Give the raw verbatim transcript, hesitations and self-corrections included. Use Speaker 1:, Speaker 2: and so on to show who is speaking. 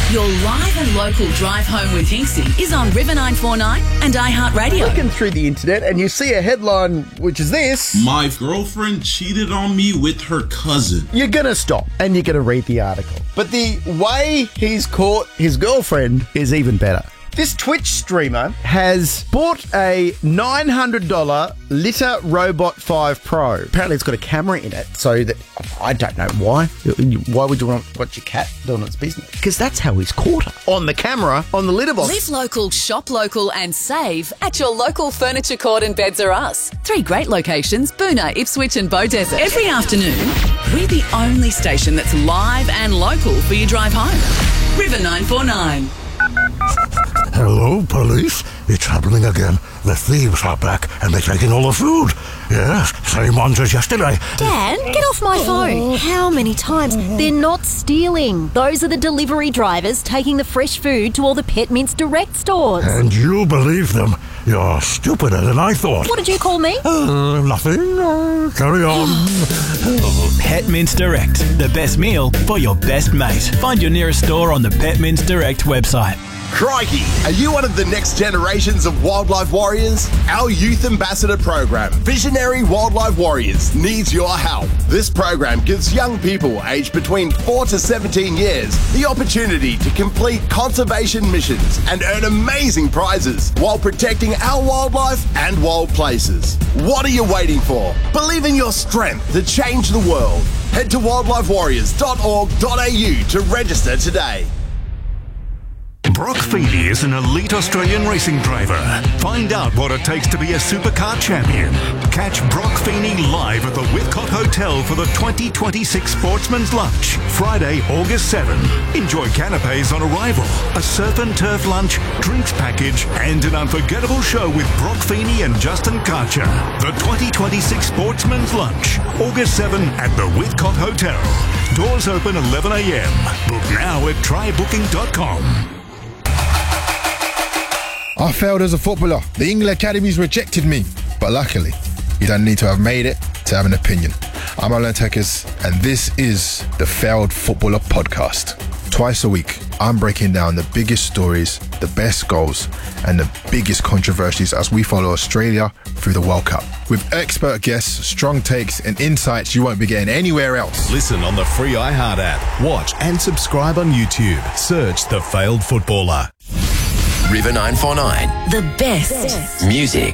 Speaker 1: Your live and local drive home with Hinksy is on River nine four nine and iHeartRadio.
Speaker 2: Looking through the internet and you see a headline which is this.
Speaker 3: My girlfriend cheated on me with her cousin.
Speaker 2: You're going to stop and you're going to read the article. But the way he's caught his girlfriend is even better. This Twitch streamer has bought a nine hundred dollars Litter Robot five Pro. Apparently it's got a camera in it, so that, I don't know why. Why would you want to watch your cat doing its business? Because that's how he's caught her. On the camera, on the litter box.
Speaker 1: Live local, shop local and save at your local Furniture Court and Beds Are Us. Three great locations, Boonah, Ipswich and Beaudesert. Every afternoon, we're the only station that's live and local for your drive home. River nine four nine.
Speaker 4: Hello, police. It's happening again. The thieves are back and they're taking all the food. Yes, same ones as yesterday.
Speaker 5: Dan, get off my phone. How many times? They're not stealing. Those are the delivery drivers taking the fresh food to all the Pet Mints Direct stores.
Speaker 4: And you believe them. You're stupider than I thought.
Speaker 5: What did you call me?
Speaker 4: Uh, nothing. Uh, carry on.
Speaker 6: Pet Mints Direct. The best meal for your best mate. Find your nearest store on the Pet Mints Direct website.
Speaker 7: Crikey! Are you one of the next generations of wildlife warriors? Our youth ambassador program, Visionary Wildlife Warriors, needs your help. This program gives young people aged between four to seventeen years the opportunity to complete conservation missions and earn amazing prizes while protecting our wildlife and wild places. What are you waiting for? Believe in your strength to change the world. Head to wildlife warriors dot org dot a u to register today.
Speaker 8: Brock Feeney is an elite Australian racing driver. Find out what it takes to be a supercar champion. Catch Brock Feeney live at the Whitcott Hotel for the twenty twenty-six Sportsman's Lunch, Friday, August seventh. Enjoy canapes on arrival, a surf and turf lunch, drinks package, and an unforgettable show with Brock Feeney and Justin Karcher. The twenty twenty-six Sportsman's Lunch, August seventh at the Whitcott Hotel. Doors open eleven a m. Book now at try booking dot com.
Speaker 9: I failed as a footballer. The England Academies rejected me. But luckily, you don't need to have made it to have an opinion. I'm Alan Tekers, and this is the Failed Footballer Podcast. Twice a week, I'm breaking down the biggest stories, the best goals, and the biggest controversies as we follow Australia through the World Cup. With expert guests, strong takes, and insights you won't be getting anywhere else.
Speaker 10: Listen on the free iHeart app. Watch and subscribe on YouTube. Search The Failed Footballer.
Speaker 11: River nine four nine.
Speaker 1: The best
Speaker 11: Music.